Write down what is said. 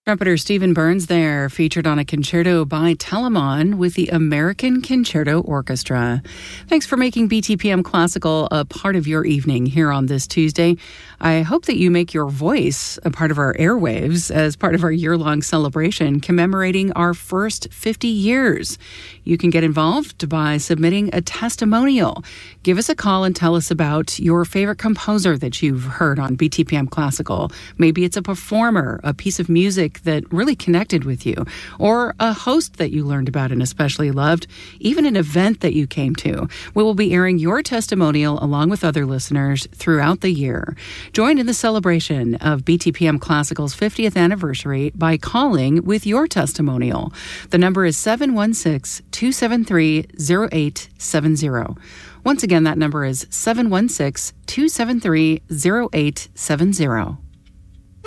Trumpeter Stephen Burns there, featured on a concerto by Telemann with the American Concerto Orchestra. Thanks for making BTPM Classical a part of your evening here on this Tuesday. I hope that you make your voice a part of our airwaves as part of our year-long celebration commemorating our first 50 years. You can get involved by submitting a testimonial. Give us a call and tell us about your favorite composer that you've heard on BTPM Classical. Maybe it's a performer, a piece of music that really connected with you, or a host that you learned about and especially loved, even an event that you came to. We will be airing your testimonial along with other listeners throughout the year. Join in the celebration of BTPM Classical's 50th anniversary by calling with your testimonial. The number is 716-273-0870. Once again, that number is 716-273-0870.